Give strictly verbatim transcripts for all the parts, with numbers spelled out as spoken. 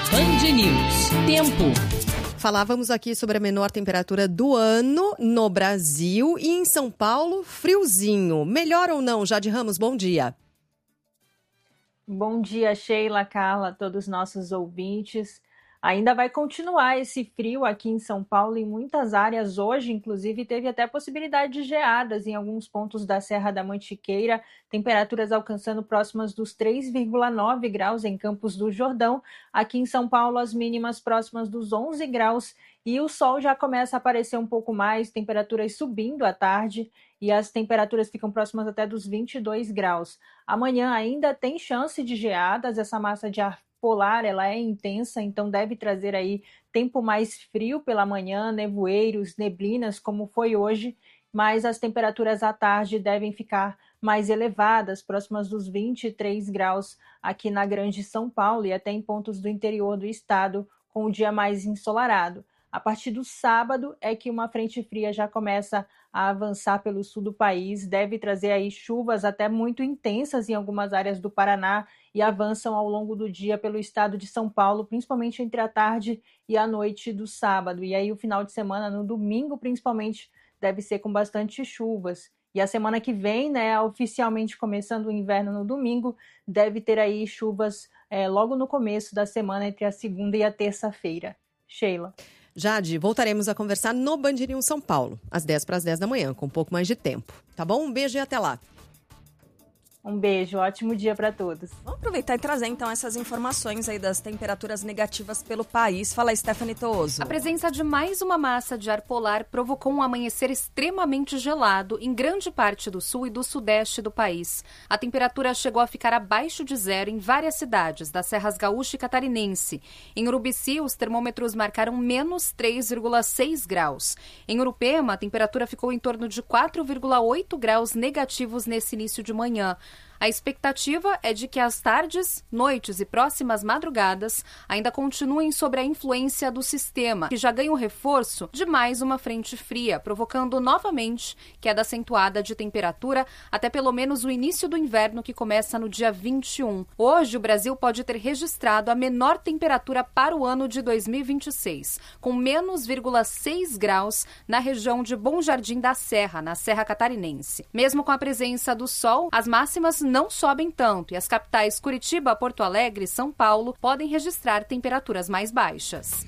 Band News. Tempo. Falávamos aqui sobre a menor temperatura do ano no Brasil e em São Paulo, friozinho. Melhor ou não, Jade Ramos, bom dia. Bom dia, Sheila, Carla, todos os nossos ouvintes. Ainda vai continuar esse frio aqui em São Paulo em muitas áreas hoje, inclusive teve até possibilidade de geadas em alguns pontos da Serra da Mantiqueira, temperaturas alcançando próximas dos três vírgula nove graus em Campos do Jordão. Aqui em São Paulo as mínimas próximas dos onze graus e o sol já começa a aparecer um pouco mais, temperaturas subindo à tarde e as temperaturas ficam próximas até dos vinte e dois graus. Amanhã ainda tem chance de geadas, essa massa de ar polar, ela é intensa, então deve trazer aí tempo mais frio pela manhã, nevoeiros, neblinas, como foi hoje, mas as temperaturas à tarde devem ficar mais elevadas, próximas dos vinte e três graus aqui na Grande São Paulo e até em pontos do interior do estado, com o dia mais ensolarado. A partir do sábado é que uma frente fria já começa a avançar pelo sul do país, deve trazer aí chuvas até muito intensas em algumas áreas do Paraná e avançam ao longo do dia pelo estado de São Paulo, principalmente entre a tarde e a noite do sábado. E aí o final de semana, no domingo principalmente, deve ser com bastante chuvas. E a semana que vem, né, oficialmente começando o inverno no domingo, deve ter aí chuvas é, logo no começo da semana, entre a segunda e a terça-feira. Sheila. Jade, voltaremos a conversar no Band News São Paulo, às dez para as dez da manhã, com um pouco mais de tempo. Tá bom? Um beijo e até lá. Um beijo, ótimo dia para todos. Vamos aproveitar e trazer então essas informações aí das temperaturas negativas pelo país. Fala aí, Stephanie Tooso. A presença de mais uma massa de ar polar provocou um amanhecer extremamente gelado em grande parte do sul e do sudeste do país. A temperatura chegou a ficar abaixo de zero em várias cidades das Serras Gaúcha e Catarinense. Em Urubici, os termômetros marcaram menos três vírgula seis graus. Em Urupema, a temperatura ficou em torno de quatro vírgula oito graus negativos nesse início de manhã. A expectativa é de que as tardes, noites e próximas madrugadas ainda continuem sob a influência do sistema, que já ganha o reforço de mais uma frente fria, provocando novamente queda acentuada de temperatura até pelo menos o início do inverno, que começa no dia vinte e um. Hoje, o Brasil pode ter registrado a menor temperatura para o ano de dois mil e vinte e seis, com menos vírgula seis graus na região de Bom Jardim da Serra, na Serra Catarinense. Mesmo com a presença do sol, as máximas não sobem tanto e as capitais Curitiba, Porto Alegre e São Paulo podem registrar temperaturas mais baixas.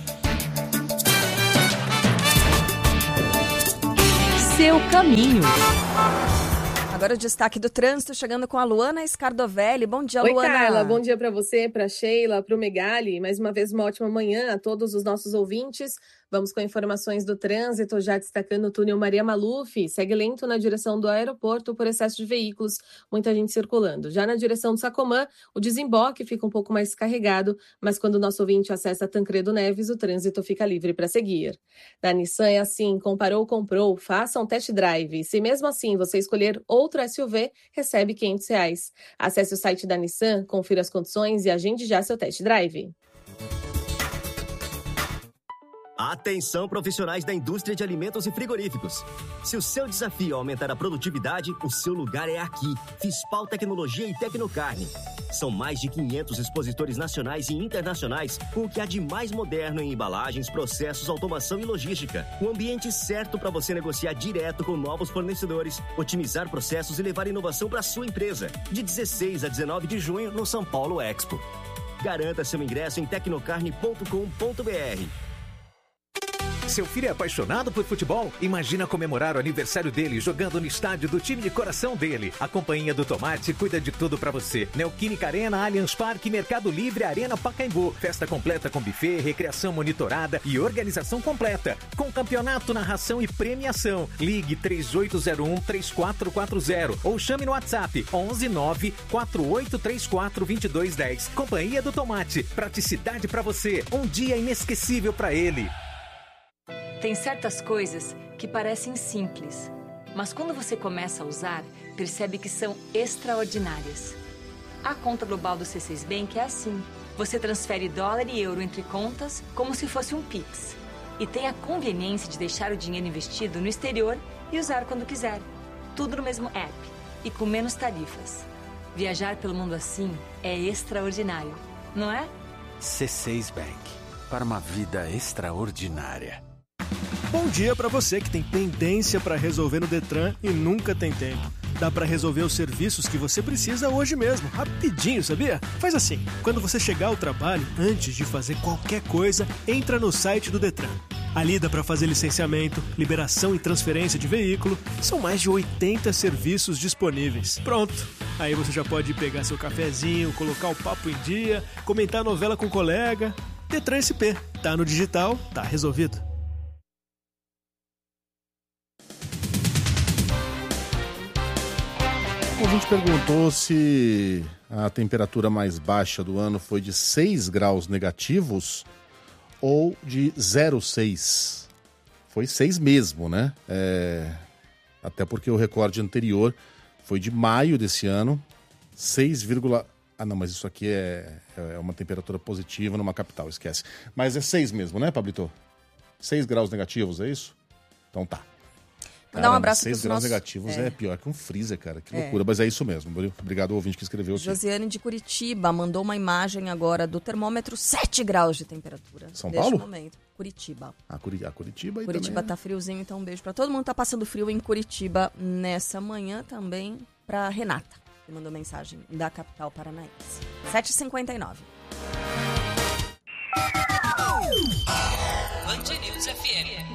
Seu caminho. Agora o destaque do trânsito, chegando com a Luana Scardovelli. Bom dia, Oi, Luana. Oi, Carla. Bom dia para você, para Sheila, para o Megali. Mais uma vez, uma ótima manhã a todos os nossos ouvintes. Vamos com informações do trânsito, já destacando o túnel Maria Maluf. Segue lento na direção do aeroporto por excesso de veículos, muita gente circulando. Já na direção do Sacomã, o desemboque fica um pouco mais carregado, mas quando o nosso ouvinte acessa Tancredo Neves, o trânsito fica livre para seguir. Da Nissan é assim, comparou, comprou, faça um test drive. Se mesmo assim você escolher outro S U V, recebe quinhentos reais. Acesse o site da Nissan, confira as condições e agende já seu test drive. Atenção, profissionais da indústria de alimentos e frigoríficos. Se o seu desafio é aumentar a produtividade, o seu lugar é aqui. Fispal Tecnologia e Tecnocarne. São mais de quinhentos expositores nacionais e internacionais com o que há de mais moderno em embalagens, processos, automação e logística. O ambiente certo para você negociar direto com novos fornecedores, otimizar processos e levar inovação para a sua empresa. De dezesseis a dezenove de junho no São Paulo Expo. Garanta seu ingresso em tecnocarne ponto com ponto b r. Seu filho é apaixonado por futebol? Imagina comemorar o aniversário dele jogando no estádio do time de coração dele. A Companhia do Tomate cuida de tudo pra você. Neoquímica Arena, Allianz Parque, Mercado Livre, Arena Pacaembu. Festa completa com buffet, recreação monitorada e organização completa. Com campeonato, narração e premiação. Ligue três oito zero um, três quatro quatro zero ou chame no WhatsApp onze nove quatro oito três quatro dois dois um zero. Companhia do Tomate. Praticidade pra você. Um dia inesquecível pra ele. Tem certas coisas que parecem simples, mas quando você começa a usar, percebe que são extraordinárias. A conta global do C seis Bank é assim. Você transfere dólar e euro entre contas como se fosse um Pix. E tem a conveniência de deixar o dinheiro investido no exterior e usar quando quiser. Tudo no mesmo app e com menos tarifas. Viajar pelo mundo assim é extraordinário, não é? C seis Bank, para uma vida extraordinária. Bom dia para você que tem pendência para resolver no Detran e nunca tem tempo. Dá para resolver os serviços que você precisa hoje mesmo, rapidinho, sabia? Faz assim, quando você chegar ao trabalho, antes de fazer qualquer coisa, entra no site do Detran. Ali dá para fazer licenciamento, liberação e transferência de veículo. São mais de oitenta serviços disponíveis. Pronto! Aí você já pode pegar seu cafezinho, colocar o papo em dia, comentar a novela com o colega. Detran S P. Tá no digital, tá resolvido. A gente perguntou se a temperatura mais baixa do ano foi de seis graus negativos ou de zero vírgula seis. Foi seis mesmo, né? É... Até porque o recorde anterior foi de maio desse ano, seis, ah não, mas isso aqui é, é uma temperatura positiva numa capital, esquece. Mas é seis mesmo, né, Pablito? seis graus negativos, é isso? Então tá. Mandar um abraço seis graus nossos... negativos é. é pior que um freezer, cara. Que é. loucura. Mas é isso mesmo. Obrigado ao ouvinte que escreveu aqui. Josiane de Curitiba mandou uma imagem agora do termômetro, sete graus de temperatura. São neste Paulo? momento. Curitiba. Ah, Curi... a Curitiba aí Curitiba também, tá né? friozinho, então um beijo pra todo mundo. Tá passando frio em Curitiba nessa manhã também pra Renata, que mandou mensagem da capital paranaense. sete e cinquenta e nove. Band News F M.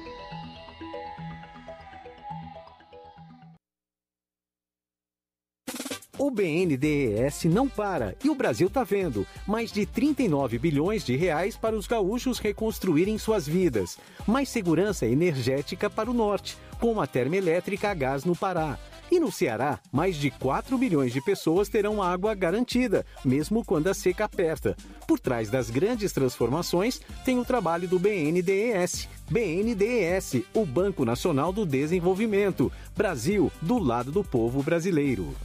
O B N D E S não para e o Brasil tá vendo. Mais de trinta e nove bilhões de reais para os gaúchos reconstruírem suas vidas. Mais segurança energética para o norte, com uma termoelétrica a gás no Pará. E no Ceará, mais de quatro milhões de pessoas terão água garantida, mesmo quando a seca aperta. Por trás das grandes transformações, tem o trabalho do B N D E S. B N D E S, o Banco Nacional do Desenvolvimento. Brasil, do lado do povo brasileiro.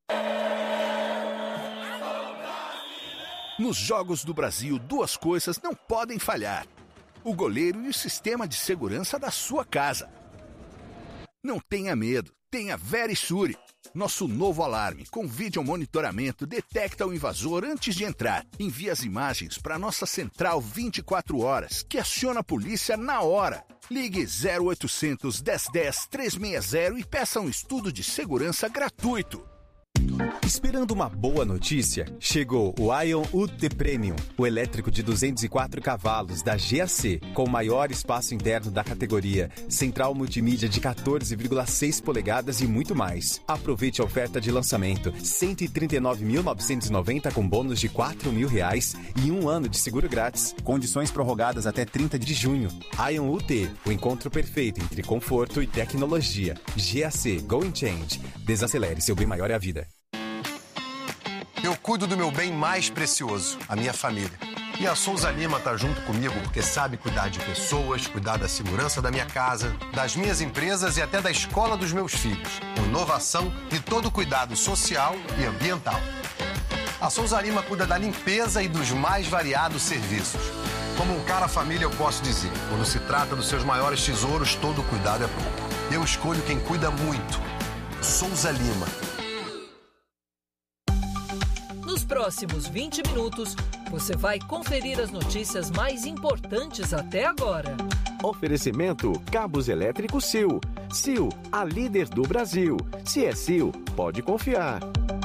Nos Jogos do Brasil, duas coisas não podem falhar: o goleiro e o sistema de segurança da sua casa. Não tenha medo, tenha Verisure. Nosso novo alarme com vídeo monitoramento detecta o invasor antes de entrar. Envia as imagens para nossa central vinte e quatro horas, que aciona a polícia na hora. Ligue zero oitocentos, dez dez, trezentos e sessenta e peça um estudo de segurança gratuito. Esperando uma boa notícia? Chegou o Ion U T Premium, o elétrico de duzentos e quatro cavalos da G A C, com o maior espaço interno da categoria, central multimídia de quatorze vírgula seis polegadas e muito mais. Aproveite a oferta de lançamento, cento e trinta e nove mil novecentos e noventa com bônus de quatro mil reais e um ano de seguro grátis. Condições prorrogadas até trinta de junho. Ion U T, o encontro perfeito entre conforto e tecnologia. G A C Go and Change. Desacelere, seu bem maior é a vida. Eu cuido do meu bem mais precioso, a minha família. E a Souza Lima tá junto comigo porque sabe cuidar de pessoas, cuidar da segurança da minha casa, das minhas empresas e até da escola dos meus filhos. Com inovação e todo cuidado social e ambiental. A Souza Lima cuida da limpeza e dos mais variados serviços. Como um cara família, eu posso dizer, quando se trata dos seus maiores tesouros, todo cuidado é pouco. Eu escolho quem cuida muito. Souza Lima. Nos próximos vinte minutos, você vai conferir as notícias mais importantes até agora. Oferecimento Cabos Elétricos Sil. Sil, a líder do Brasil. Se é Sil, pode confiar.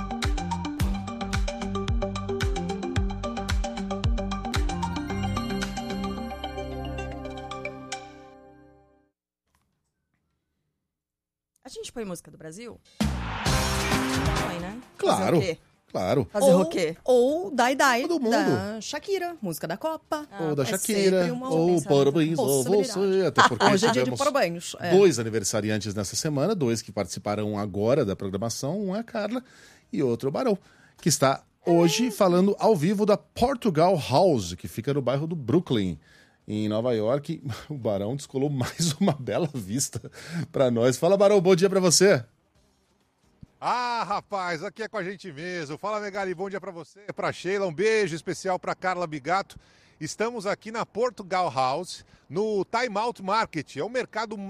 A gente põe música do Brasil? Põe, né? Claro. Fazer o quê? Claro. Fazer ou, o quê? Ou Dai Dai, Todo mundo. da Shakira, música da Copa. Ah, ou da é Shakira, ou parabéns a você. Até porque Hoje é dia de tivemos parabéns. É. dois aniversariantes nessa semana, dois que participaram agora da programação, um é a Carla e outro é o Barão, que está hoje falando ao vivo da Portugal House, que fica no bairro do Brooklyn, em Nova York. O Barão descolou mais uma bela vista para nós. Fala, Barão, bom dia para você. Ah, rapaz, aqui é com a gente mesmo. Fala, Megali, bom dia pra você, pra Sheila, um beijo especial pra Carla Bigato. Estamos aqui na Portugal House, no Time Out Market. É um mercado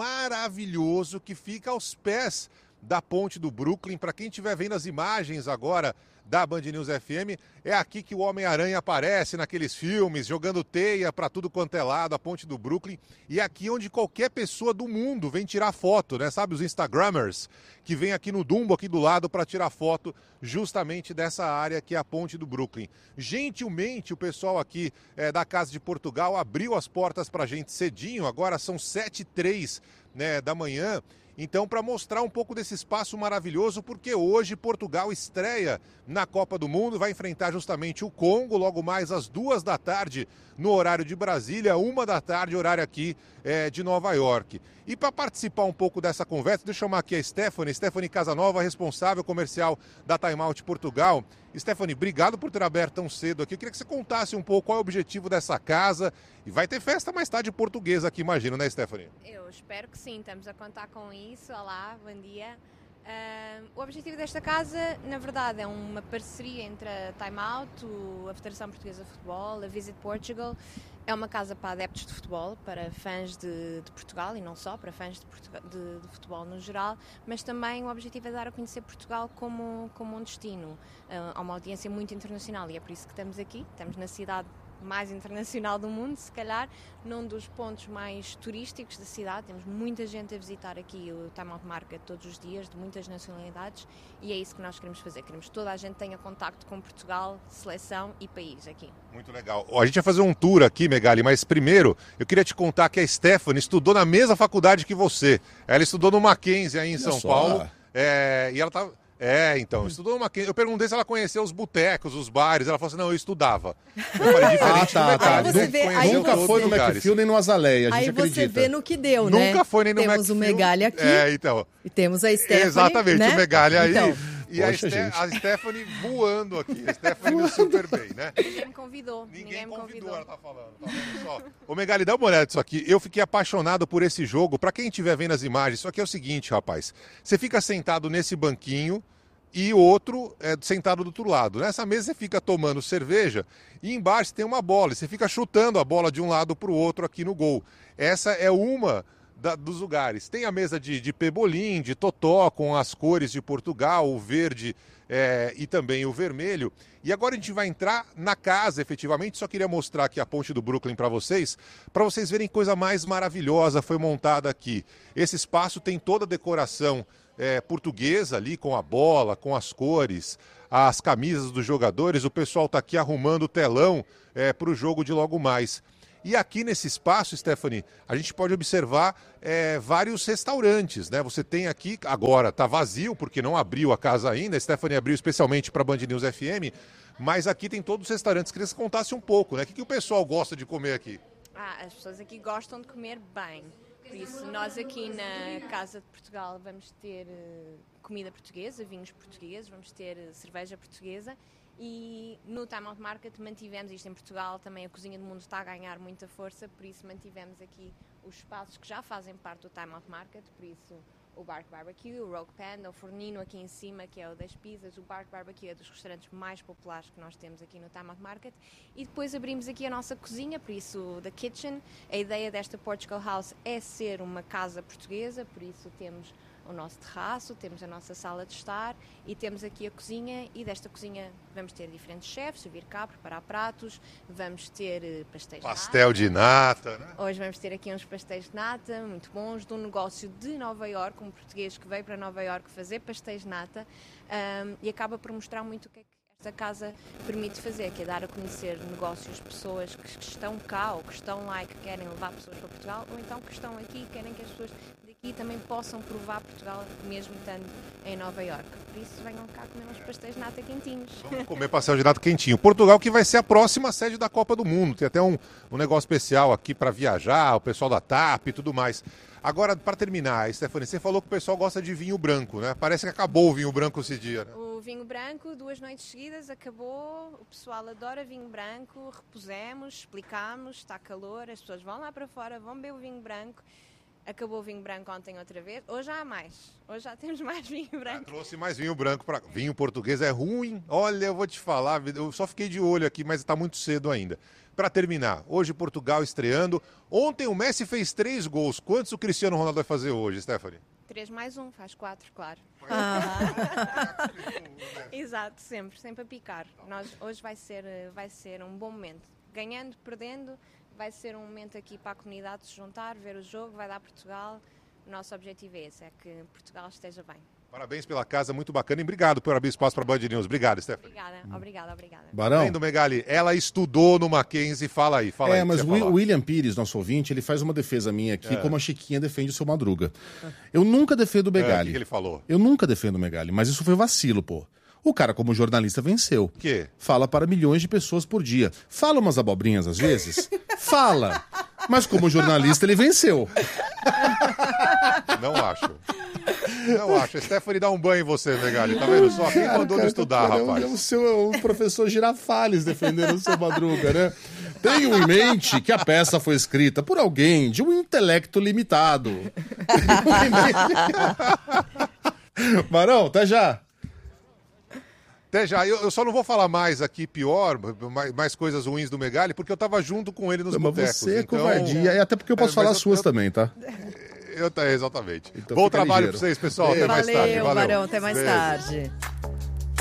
maravilhoso que fica aos pés da ponte do Brooklyn. Para quem estiver vendo as imagens agora da Band News F M. É aqui que o Homem-Aranha aparece naqueles filmes, jogando teia para tudo quanto é lado, a ponte do Brooklyn. E é aqui onde qualquer pessoa do mundo vem tirar foto, né? Sabe, os Instagrammers que vem aqui no Dumbo, aqui do lado, para tirar foto justamente dessa área que é a ponte do Brooklyn. Gentilmente, o pessoal aqui é, da Casa de Portugal abriu as portas para a gente cedinho, agora são sete e três, né, da manhã. Então, para mostrar um pouco desse espaço maravilhoso, porque hoje Portugal estreia na Copa do Mundo, vai enfrentar justamente o Congo, logo mais às duas da tarde, no horário de Brasília, uma da tarde, horário aqui é, de Nova York. E para participar um pouco dessa conversa, deixa eu chamar aqui a Stephanie, Stephanie Casanova, responsável comercial da Time Out Portugal. Stephanie, obrigado por ter aberto tão cedo aqui. Eu queria que você contasse um pouco qual é o objetivo dessa casa. E vai ter festa mais tarde portuguesa aqui, imagino, né, Stephanie? Eu espero que sim, estamos a contar com isso. Olá, bom dia. Uh, o objetivo desta casa, na verdade, é uma parceria entre a Time Out, a Federação Portuguesa de Futebol, a Visit Portugal. É uma casa para adeptos de futebol, para fãs de, de Portugal e não só, para fãs de, Portugal, de, de futebol no geral, mas também o objetivo é dar a conhecer Portugal como, como um destino, uh, a uma audiência muito internacional, e é por isso que estamos aqui, estamos na cidade mais internacional do mundo, se calhar, num dos pontos mais turísticos da cidade. Temos muita gente a visitar aqui o Time Out Market todos os dias, de muitas nacionalidades, e é isso que nós queremos fazer. Queremos que toda a gente tenha contacto com Portugal, seleção e país aqui. Muito legal. A gente vai fazer um tour aqui, Megali, mas primeiro eu queria te contar que a Stephanie estudou na mesma faculdade que você. Ela estudou no Mackenzie aí em São Paulo, é, e ela tá... É, então, estudou uma... Eu perguntei se ela conhecia os botecos, os bares. Ela falou assim, não, eu estudava. Eu falei, diferente ah, tá, tá. Aí você vê, aí nunca você... foi no McPhil nem no Azaleia, a gente aí acredita. Aí você vê no que deu, né? Nunca foi nem no Temos McPhil. o Megali aqui. É, então. E temos a Stephanie, exatamente, né? o Megali aí. Então. E a, Ste gente. a Stephanie voando aqui. A Stephanie no super bem, né? Ninguém me convidou. Ninguém, Ninguém me convidou, convidou. Ela tá falando. Tá vendo só? Ô, Megali, dá uma olhada nisso aqui. Eu fiquei apaixonado por esse jogo. Pra quem estiver vendo as imagens, isso aqui é o seguinte, rapaz. Você fica sentado nesse banquinho e outro é, sentado do outro lado. Nessa mesa você fica tomando cerveja e embaixo tem uma bola. E você fica chutando a bola de um lado para o outro aqui no gol. Essa é uma da, dos lugares. Tem a mesa de, de pebolim, de totó, com as cores de Portugal, o verde é, e também o vermelho. E agora a gente vai entrar na casa, efetivamente. Só queria mostrar aqui a ponte do Brooklyn para vocês, para vocês verem coisa mais maravilhosa foi montada aqui. Esse espaço tem toda a decoração É, portuguesa ali, com a bola, com as cores, as camisas dos jogadores. O pessoal está aqui arrumando o telão é, para o jogo de logo mais. E aqui nesse espaço, Stephanie, a gente pode observar é, vários restaurantes, né? Você tem aqui, agora está vazio, porque não abriu a casa ainda, a Stephanie abriu especialmente para a Band News F M, mas aqui tem todos os restaurantes. Queria que você contasse um pouco, né? O que, que o pessoal gosta de comer aqui? Ah, as pessoas aqui gostam de comer bem. Por isso, nós aqui na Casa de Portugal vamos ter uh, comida portuguesa, vinhos portugueses, vamos ter uh, cerveja portuguesa, e no Time Out Market mantivemos isto em Portugal. Também a cozinha do mundo está a ganhar muita força, por isso mantivemos aqui os espaços que já fazem parte do Time Out Market, por isso o Bark Barbecue, o Rogue Panda, o Fornino aqui em cima, que é o das pizzas. O Bark Barbecue é dos restaurantes mais populares que nós temos aqui no Time Out Market. E depois abrimos aqui a nossa cozinha, por isso The Kitchen. A ideia desta Portugal House é ser uma casa portuguesa, por isso temos o nosso terraço, temos a nossa sala de estar e temos aqui a cozinha, e desta cozinha vamos ter diferentes chefes a vir cá preparar pratos, vamos ter pastéis pastel de nata, de nata, né? Hoje vamos ter aqui uns pastéis de nata muito bons, de um negócio de Nova Iorque, um português que veio para Nova Iorque fazer pastéis de nata, um, e acaba por mostrar muito o que é que esta casa permite fazer, que é dar a conhecer negócios, pessoas que estão cá ou que estão lá e que querem levar pessoas para Portugal, ou então que estão aqui e querem que as pessoas daqui também possam provar Portugal, mesmo estando em Nova Iorque. Por isso, venham cá comer uns pastéis de nata quentinhos. Vamos comer pastel de nata quentinho. Portugal, que vai ser a próxima sede da Copa do Mundo. Tem até um, um negócio especial aqui para viajar, o pessoal da T A P e tudo mais. Agora, para terminar, Stephanie, você falou que o pessoal gosta de vinho branco, né? Parece que acabou o vinho branco esse dia, né? O vinho branco, duas noites seguidas, acabou. O pessoal adora vinho branco. Repusemos, explicámos, está calor, as pessoas vão lá para fora, vão beber o vinho branco. Acabou o vinho branco ontem outra vez. Hoje já há mais. Hoje já temos mais vinho branco. Ah, trouxe mais vinho branco para vinho português é ruim. Olha, eu vou te falar, eu só fiquei de olho aqui, mas está muito cedo ainda. Para terminar, hoje Portugal estreando. Ontem o Messi fez três gols. Quantos o Cristiano Ronaldo vai fazer hoje, Stephanie? Três mais um, faz quatro, claro. Ah. Exato, sempre, sempre a picar. Nós, hoje vai ser, vai ser um bom momento. Ganhando, perdendo, vai ser um momento aqui para a comunidade se juntar, ver o jogo, vai dar Portugal. O nosso objetivo é esse, é que Portugal esteja bem. Parabéns pela casa, muito bacana. E obrigado por abrir espaço para a Band News. Obrigado, Stephanie. Obrigada, obrigada, obrigada. Barão. Vendo, Megali, ela estudou no Mackenzie. Fala aí, fala é, aí. mas o William Pires, nosso ouvinte, ele faz uma defesa minha aqui, é. como a Chiquinha defende o seu Madruga. Eu nunca defendo o Megali. É, o que, que ele falou? Eu nunca defendo o Megali, mas isso foi vacilo, pô. O cara, como jornalista, venceu. Que? Fala para milhões de pessoas por dia. Fala umas abobrinhas às vezes? Fala. Mas como jornalista, ele venceu. Não acho. Não acho. A Stephanie dá um banho em você, Megali. Tá vendo só? Quem mandou cara, estudar, cara, rapaz? É o, seu, o professor Girafales defendendo o seu Madruga, né? Tenham em mente que a peça foi escrita por alguém de um intelecto limitado. Barão, até já. Até já, eu, eu só não vou falar mais aqui, pior, mais, mais coisas ruins do Megali, porque eu tava junto com ele nos não, botecos. Você é então... covardia, e até porque eu posso é, falar as suas eu, também, tá? Eu, eu, exatamente. Então, bom trabalho ligeiro. pra vocês, pessoal. Valeu, até mais tarde. Valeu, Barão, até mais Beijo. tarde.